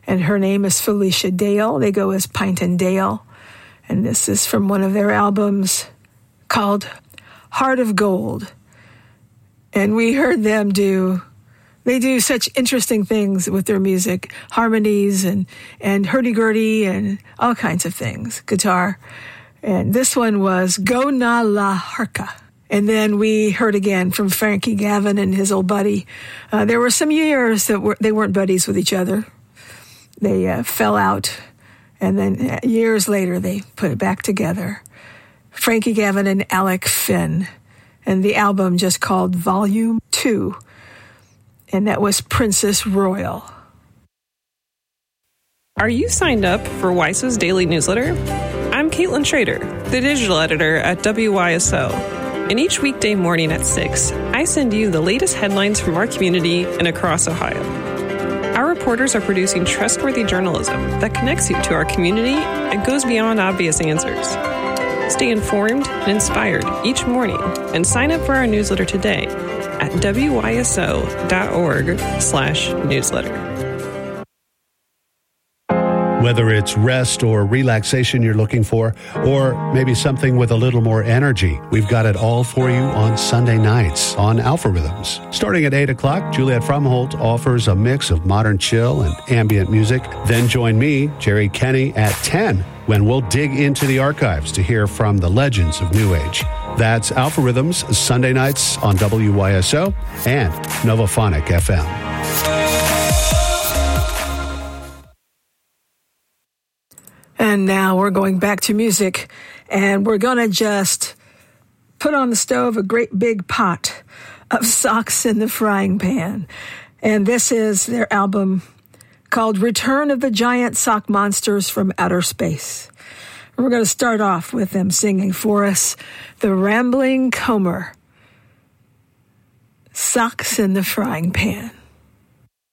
and her name is Felicia Dale. They go as Pint and Dale, and this is from one of their albums called Heart of Gold. And we heard them they do such interesting things with their music, harmonies and hurdy-gurdy and all kinds of things, guitar. And this one was Go Na La Harka. And then we heard again from Frankie Gavin and his old buddy. There were some years that they weren't buddies with each other. They fell out, and then years later they put it back together. Frankie Gavin and Alec Finn. And the album just called Volume 2. And that was Princess Royal. Are you signed up for WISO's daily newsletter? I'm Caitlin Schrader, the digital editor at WYSO. And each weekday morning at 6, I send you the latest headlines from our community and across Ohio. Our reporters are producing trustworthy journalism that connects you to our community and goes beyond obvious answers. Stay informed and inspired each morning and sign up for our newsletter today at wyso.org/newsletter. Whether it's rest or relaxation you're looking for, or maybe something with a little more energy, we've got it all for you on Sunday nights on Alpha Rhythms. Starting at 8 o'clock, Juliet Fromholt offers a mix of modern chill and ambient music. Then join me, Jerry Kenny, at 10, when we'll dig into the archives to hear from the legends of New Age. That's Alpha Rhythms, Sunday nights on WYSO and Novophonic FM. And now we're going back to music, and we're going to just put on the stove a great big pot of socks in the frying pan. And this is their album called Return of the Giant Sock Monsters from Outer Space. We're going to start off with them singing for us The Rambling Comer, Socks in the Frying Pan.